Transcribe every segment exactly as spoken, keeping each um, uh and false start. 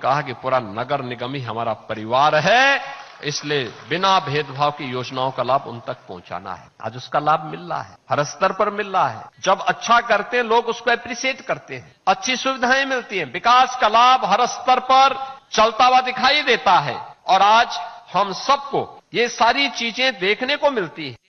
कहा कि पूरा नगर निगम ही हमारा परिवार है, इसलिए बिना भेदभाव की योजनाओं का लाभ उन तक पहुंचाना है। आज उसका लाभ मिल रहा है, हर स्तर पर मिल रहा है। जब अच्छा करते हैं लोग उसको एप्रिशिएट करते हैं, अच्छी सुविधाएं मिलती हैं, विकास का लाभ हर स्तर पर चलता हुआ दिखाई देता है और आज हम सबको ये सारी चीजें देखने को मिलती है।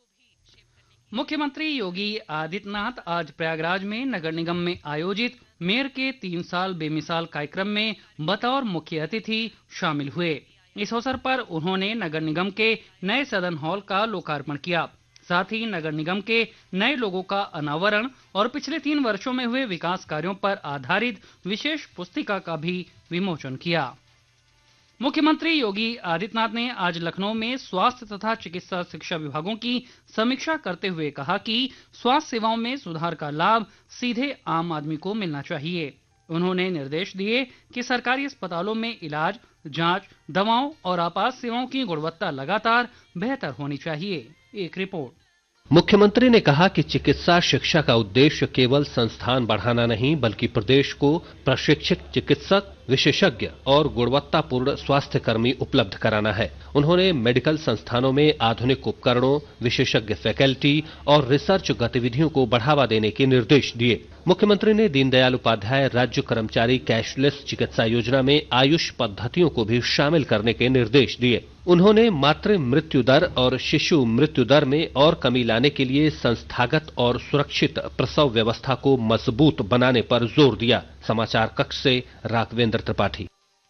मुख्यमंत्री योगी आदित्यनाथ आज प्रयागराज में नगर निगम में आयोजित मेयर के तीन साल बेमिसाल कार्यक्रम में बतौर मुख्य अतिथि शामिल हुए। इस अवसर पर उन्होंने नगर निगम के नए सदन हॉल का लोकार्पण किया। साथ ही नगर निगम के नए लोगों का अनावरण और पिछले तीन वर्षों में हुए विकास कार्यों पर आधारित विशेष पुस्तिका का भी विमोचन किया। मुख्यमंत्री योगी आदित्यनाथ ने आज लखनऊ में स्वास्थ्य तथा चिकित्सा शिक्षा विभागों की समीक्षा करते हुए कहा कि स्वास्थ्य सेवाओं में सुधार का लाभ सीधे आम आदमी को मिलना चाहिए। उन्होंने निर्देश दिए कि सरकारी अस्पतालों में इलाज, जांच, दवाओं और आपात सेवाओं की गुणवत्ता लगातार बेहतर होनी चाहिए। एक रिपोर्ट। मुख्यमंत्री ने कहा कि चिकित्सा शिक्षा का उद्देश्य केवल संस्थान बढ़ाना नहीं बल्कि प्रदेश को प्रशिक्षित चिकित्सक, विशेषज्ञ और गुणवत्तापूर्ण स्वास्थ्य कर्मी उपलब्ध कराना है। उन्होंने मेडिकल संस्थानों में आधुनिक उपकरणों, विशेषज्ञ फैकल्टी और रिसर्च गतिविधियों को बढ़ावा देने के निर्देश दिए। मुख्यमंत्री ने दीनदयाल उपाध्याय राज्य कर्मचारी कैशलेस चिकित्सा योजना में आयुष पद्धतियों को भी शामिल करने के निर्देश दिए। उन्होंने मातृ मृत्यु दर और शिशु मृत्यु दर में और कमी लाने के लिए संस्थागत और सुरक्षित प्रसव व्यवस्था को मजबूत बनाने पर जोर दिया। समाचार कक्ष से राघवेंद्र त्रिपाठी।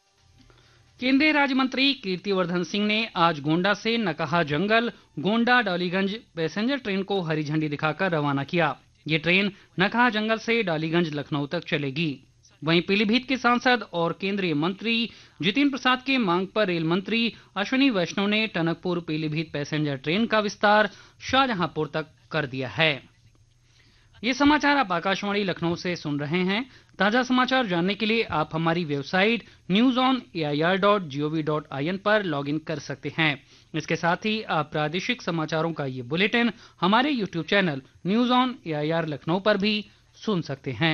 केंद्रीय राज्य मंत्री कीर्तिवर्धन सिंह ने आज गोंडा से नकहा जंगल गोंडा डालीगंज पैसेंजर ट्रेन को हरी झंडी दिखाकर रवाना किया। ये ट्रेन नकहा जंगल से डालीगंज लखनऊ तक चलेगी। वहीं पीलीभीत के सांसद और केंद्रीय मंत्री जितिन प्रसाद के मांग पर रेल मंत्री अश्विनी वैष्णव ने टनकपुर पीलीभीत पैसेंजर ट्रेन का विस्तार शाहजहांपुर तक कर दिया है। ये समाचार आप आकाशवाणी लखनऊ से सुन रहे हैं। ताजा समाचार जानने के लिए आप हमारी website news on A I R dot G O V dot I N पर लॉग इन कर सकते हैं। इसके साथ ही आप प्रादेशिक समाचारों का ये बुलेटिन हमारे YouTube channel news on A I R Lucknow पर भी सुन सकते हैं।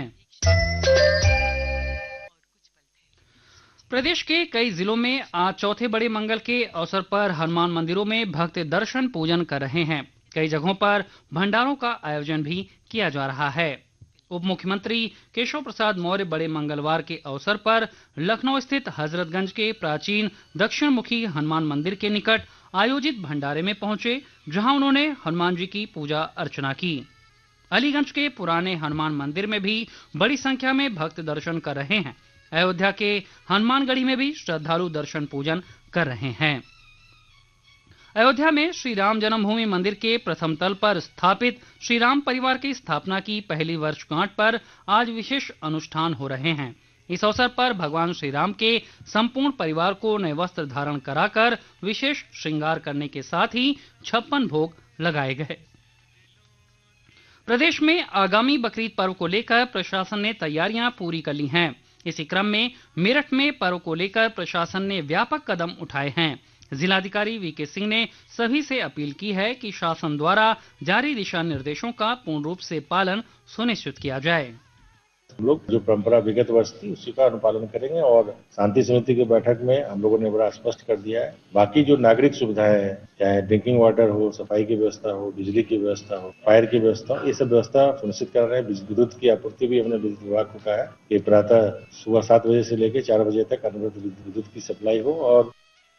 प्रदेश के कई जिलों में आज चौथे बड़े मंगल के अवसर पर हनुमान मंदिरों में भक्त दर्शन पूजन कर रहे हैं। कई जगहों पर भंडारों का आयोजन भी किया जा रहा है। उप मुख्यमंत्री केशव प्रसाद मौर्य बड़े मंगलवार के अवसर पर लखनऊ स्थित हजरतगंज के प्राचीन दक्षिण मुखी हनुमान मंदिर के निकट आयोजित भंडारे में पहुंचे, जहां उन्होंने हनुमान जी की पूजा अर्चना की। अलीगंज के पुराने हनुमान मंदिर में भी बड़ी संख्या में भक्त दर्शन कर रहे हैं। अयोध्या के हनुमानगढ़ी में भी श्रद्धालु दर्शन पूजन कर रहे हैं। अयोध्या में श्री राम जन्मभूमि मंदिर के प्रथम तल पर स्थापित श्री राम परिवार की स्थापना की पहली वर्षगांठ पर आज विशेष अनुष्ठान हो रहे हैं। इस अवसर पर भगवान श्री राम के संपूर्ण परिवार को नए वस्त्र धारण कराकर विशेष श्रृंगार करने के साथ ही छप्पन भोग लगाए गए। प्रदेश में आगामी बकरीद पर्व को लेकर प्रशासन ने तैयारियां पूरी कर ली हैं। इसी क्रम में मेरठ में पर्व को लेकर प्रशासन ने व्यापक कदम उठाए हैं। जिलाधिकारी वी के सिंह ने सभी से अपील की है कि शासन द्वारा जारी दिशा निर्देशों का पूर्ण रूप से पालन सुनिश्चित किया जाए। हम लोग जो परंपरा विगत वर्ष थी उसी का अनुपालन करेंगे और शांति समिति की बैठक में हम लोगों ने बड़ा स्पष्ट कर दिया है। बाकी जो नागरिक सुविधाएं हैं, चाहे ड्रिंकिंग वाटर हो, सफाई की व्यवस्था हो, बिजली की व्यवस्था हो, फायर की व्यवस्था हो, ये सब व्यवस्था सुनिश्चित कर रहे हैं। विद्युत की आपूर्ति भी हमने विद्युत विभाग को कहा है कि प्रातः सुबह सात बजे से लेकर चार बजे तक अनवरत विद्युत की सप्लाई हो। और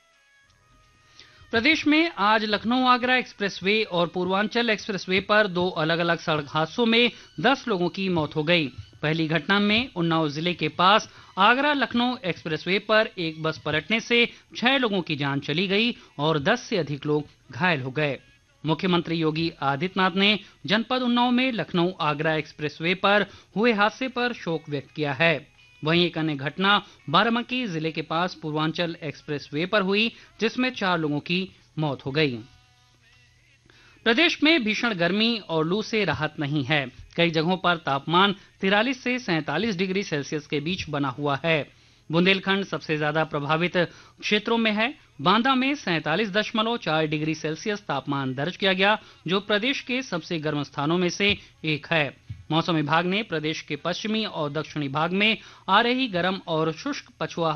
प्रदेश में आज लखनऊ आगरा एक्सप्रेसवे और पूर्वांचल एक्सप्रेसवे पर दो अलग अलग सड़क हादसों में दस लोगों की मौत हो गई। पहली घटना में उन्नाव जिले के पास आगरा लखनऊ एक्सप्रेसवे पर एक बस पलटने से छह लोगों की जान चली गई और दस से अधिक लोग घायल हो गए। मुख्यमंत्री योगी आदित्यनाथ ने जनपद उन्नाव में लखनऊ आगरा एक्सप्रेसवे पर हुए हादसे पर शोक व्यक्त किया है। वहीं एक अन्य घटना बाराबंकी जिले के पास पूर्वांचल एक्सप्रेसवे पर हुई, जिसमें चार लोगों की मौत हो गई। प्रदेश में भीषण गर्मी और लू से राहत नहीं है। कई जगहों पर तापमान तिरालीस से सैंतालीस डिग्री सेल्सियस के बीच बना हुआ है। बुंदेलखंड सबसे ज्यादा प्रभावित क्षेत्रों में है। बांदा में सैंतालीस दशमलव चार डिग्री सेल्सियस तापमान दर्ज किया गया, जो प्रदेश के सबसे गर्म स्थानों में से एक है। मौसम विभाग ने प्रदेश के पश्चिमी और दक्षिणी भाग में आ रही गर्म और शुष्क पछुआ